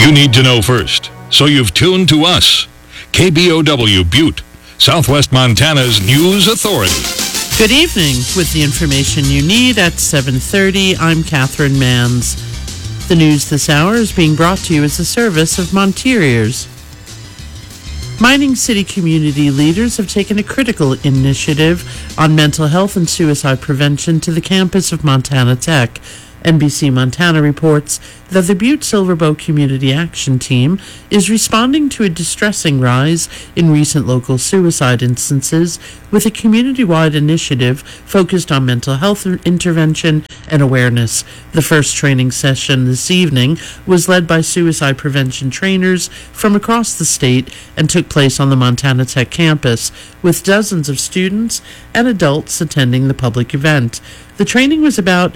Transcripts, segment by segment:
You need to know first, so you've tuned to us. KBOW Butte, Southwest Montana's news authority. Good evening. With the information you need at 7:30, I'm Catherine Manns. The news this hour is being brought to you as a service of Monteriors. Mining City community leaders have taken a critical initiative on mental health and suicide prevention to the campus of Montana Tech. NBC Montana reports that the Butte-Silverbow Community Action Team is responding to a distressing rise in recent local suicide instances with a community-wide initiative focused on mental health intervention and awareness. The first training session this evening was led by suicide prevention trainers from across the state and took place on the Montana Tech campus, with dozens of students and adults attending the public event. The training was about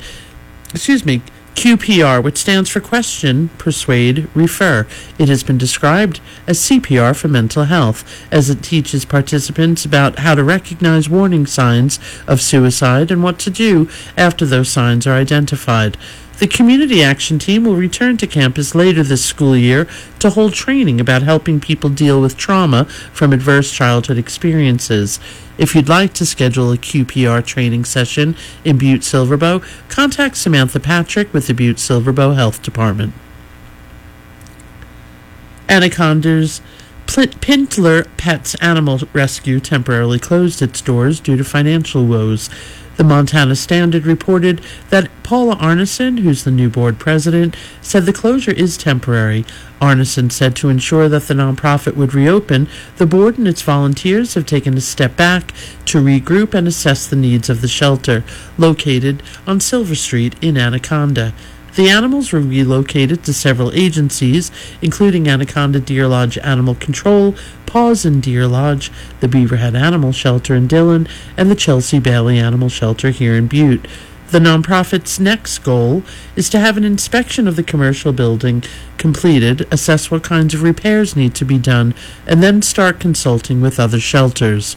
QPR, which stands for Question, Persuade, Refer. It has been described as CPR for mental health, as it teaches participants about how to recognize warning signs of suicide and what to do after those signs are identified. The Community Action Team will return to campus later this school year to hold training about helping people deal with trauma from adverse childhood experiences. If you'd like to schedule a QPR training session in Butte-Silverbow, contact Samantha Patrick with the Butte-Silverbow Health Department. Anaconda's Pintler Pets Animal Rescue temporarily closed its doors due to financial woes. The Montana Standard reported that Paula Arneson, who's the new board president, said the closure is temporary. Arneson said to ensure that the nonprofit would reopen, the board and its volunteers have taken a step back to regroup and assess the needs of the shelter, located on Silver Street in Anaconda. The animals were relocated to several agencies, including Anaconda Deer Lodge Animal Control, Paws and Deer Lodge, the Beaverhead Animal Shelter in Dillon, and the Chelsea Bailey Animal Shelter here in Butte. The nonprofit's next goal is to have an inspection of the commercial building completed, assess what kinds of repairs need to be done, and then start consulting with other shelters.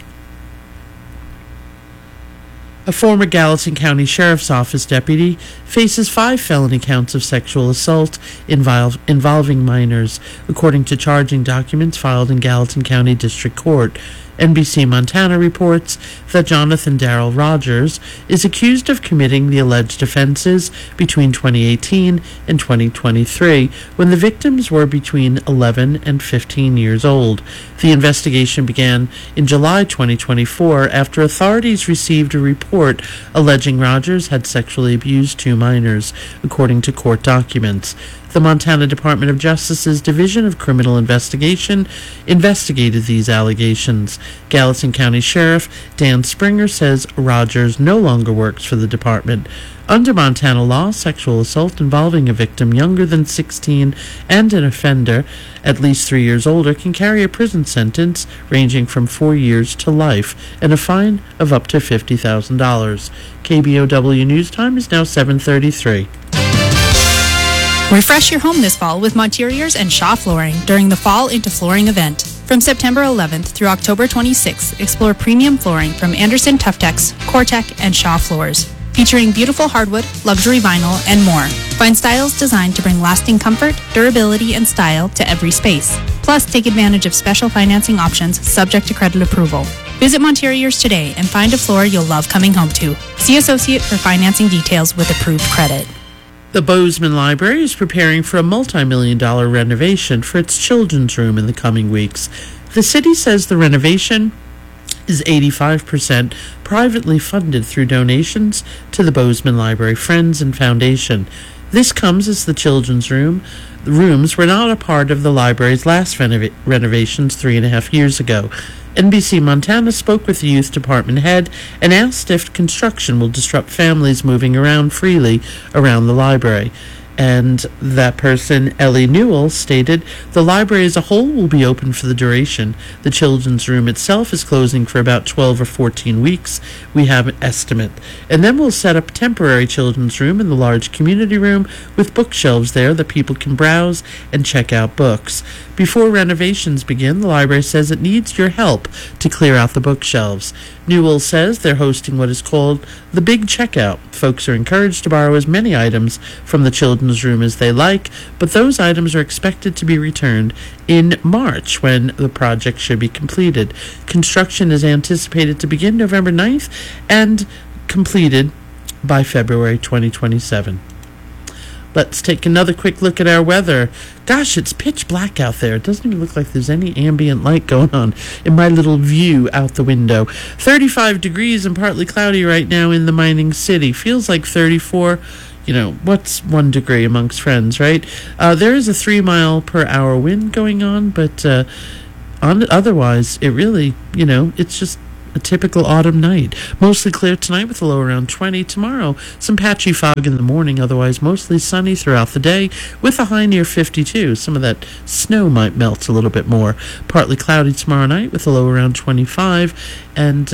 A former Gallatin County Sheriff's Office deputy faces 5 felony counts of sexual assault involving minors, according to charging documents filed in Gallatin County District Court. NBC Montana reports that Jonathan Darrell Rogers is accused of committing the alleged offenses between 2018 and 2023, when the victims were between 11 and 15 years old. The investigation began in July 2024 after authorities received a report alleging Rogers had sexually abused 2 minors, according to court documents. The Montana Department of Justice's Division of Criminal Investigation investigated these allegations. Gallatin County Sheriff Dan Springer says Rogers no longer works for the department. Under Montana law, sexual assault involving a victim younger than 16 and an offender at least 3 years older can carry a prison sentence ranging from 4 years to life and a fine of up to $50,000. KBOW News Time is now 7:33. Refresh your home this fall with Monteriors and Shaw Flooring during the Fall into Flooring event. From September 11th through October 26th, explore premium flooring from Anderson Tuftex, Cortec, and Shaw Floors, featuring beautiful hardwood, luxury vinyl, and more. Find styles designed to bring lasting comfort, durability, and style to every space. Plus, take advantage of special financing options subject to credit approval. Visit Monteriors today and find a floor you'll love coming home to. See Associate for financing details with approved credit. The Bozeman Library is preparing for a multi-million-dollar renovation for its children's room in the coming weeks. The city says the renovation is 85% privately funded through donations to the Bozeman Library Friends and Foundation. This comes as the children's rooms were not a part of the library's last renovations 3.5 years ago. NBC Montana spoke with the youth department head and asked if construction will disrupt families moving around freely around the library. And that person, Ellie Newell, stated, "The library as a whole will be open for the duration. The children's room itself is closing for about 12 or 14 weeks, we have an estimate. And then we'll set up a temporary children's room in the large community room with bookshelves there that people can browse and check out books. Before renovations begin, the library says it needs your help to clear out the bookshelves." Newell says they're hosting what is called the Big Checkout. Folks are encouraged to borrow as many items from the children's children's room as they like, but those items are expected to be returned in March when the project should be completed. Construction is anticipated to begin November 9th and completed by February 2027. Let's take another quick look at our weather. Gosh, it's pitch black out there. It doesn't even look like there's any ambient light going on in my little view out the window. 35 degrees and partly cloudy right now in the mining city. Feels like 34. You know, what's 1 degree amongst friends, right? There is a 3-mile-per-hour wind going on, but otherwise, it really, it's just a typical autumn night. Mostly clear tonight with a low around 20. Tomorrow, some patchy fog in the morning. Otherwise, mostly sunny throughout the day with a high near 52. Some of that snow might melt a little bit more. Partly cloudy tomorrow night with a low around 25. And,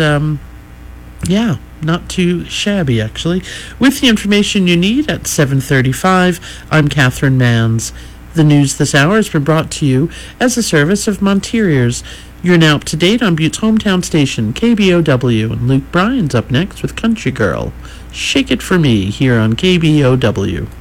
not too shabby, actually. With the information you need at 7:35, I'm Catherine Manns. The news this hour has been brought to you as a service of Monteriors. You're now up to date on Butte's hometown station, KBOW, and Luke Bryan's up next with Country Girl. Shake It For Me here on KBOW.